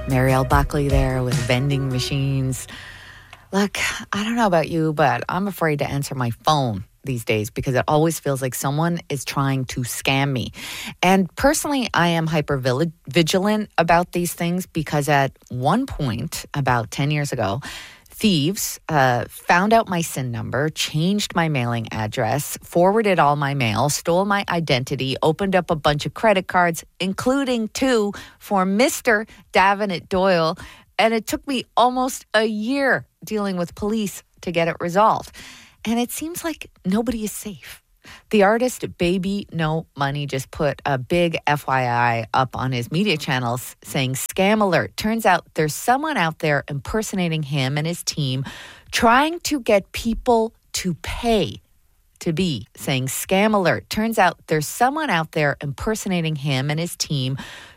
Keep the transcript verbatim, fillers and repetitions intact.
Marielle Buckley there with vending machines. Look, I don't know about you, but I'm afraid to answer my phone these days because it always feels like someone is trying to scam me. And personally, I am hyper vigilant about these things because at one point, about ten years ago, thieves uh, found out my S I N number, changed my mailing address, forwarded all my mail, stole my identity, opened up a bunch of credit cards, including two for Mister Davenant Doyle. And it took me almost a year dealing with police to get it resolved. And it seems like nobody is safe. The artist Baby No Money just put a big F Y I up on his media channels saying, "Scam alert. Turns out there's someone out there impersonating him and his team, trying to get people to pay to be," saying, "Scam alert. Turns out there's someone out there impersonating him and his team,